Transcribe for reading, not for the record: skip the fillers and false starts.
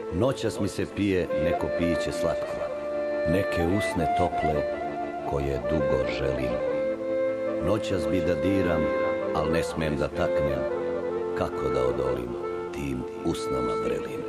Noćas mi se pije neko piće slatko, neke usne tople koje dugo želim. Noćas bi da diram, al ne smem da taknem, kako da odolim tim usnama vrelim.